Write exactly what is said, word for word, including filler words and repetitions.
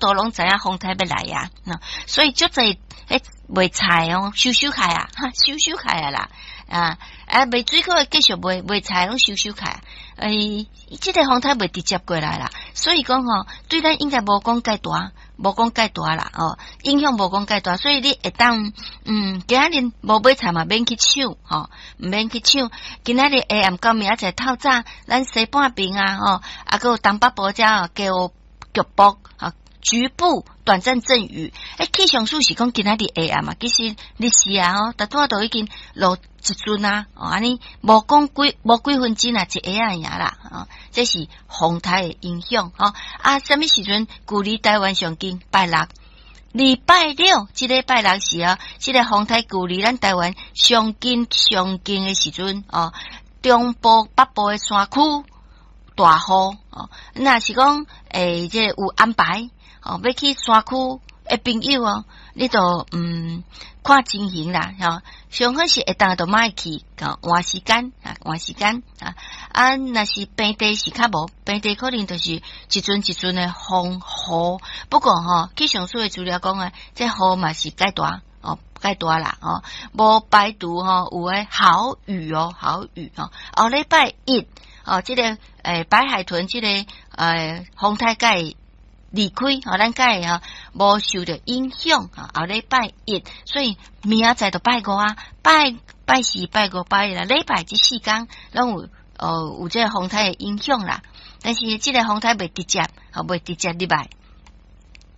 都拢知影风台要来呀、啊，所以就在诶卖菜哦，收收开啊，哈，收收开啊啦，啊，啊卖水果继续卖卖菜拢收收开，诶，即个风台袂直接过来啦，所以讲吼，对咱应该无讲介大，无讲介大啦，哦，影响无讲介大，所以你会当，嗯，今仔日无买菜嘛，免去抢，吼，毋免去抢，今仔日下暗到明仔载透早，咱洗半边啊，吼，啊，个有东北部遮哦，叫局部啊。局部短暂阵雨，诶，气象署是讲今仔日下暗嘛，其实日时啊，吼，大多都已经落一陣啊，哦，安尼無講幾無幾分鐘啊，一下啊呀啦，哦，這是風台的影響，哦，啊，什麼時陣距離台灣上近？拜六，禮拜六，即個拜六時啊，即個風台距離咱台灣上近上近的時陣，哦，中部北部的山區大雨，哦，那是講誒，即有安排。哦，要去山區誒朋友哦，你都嗯看情形啦，吼，上好是會當都莫去，啊換時間啊換時間啊啊，若是平地是較無，平地可能就是一陣一陣誒風雨，不過吼，氣象署誒資料講啊，這雨嘛是介大哦，介大啦哦，無排除吼有誒豪雨哦，豪雨哦，後禮拜一哦，即、這個誒、呃、白海豚即、這個誒風台界。離開，吼，咱解吼無受到影響，吼，後禮拜一，所以明仔載就拜五啊，拜拜四、拜五、拜一啦，禮拜即四天，攏有呃有這個風台的影響啦，但是這個風台袂直接，吼，袂直接入來。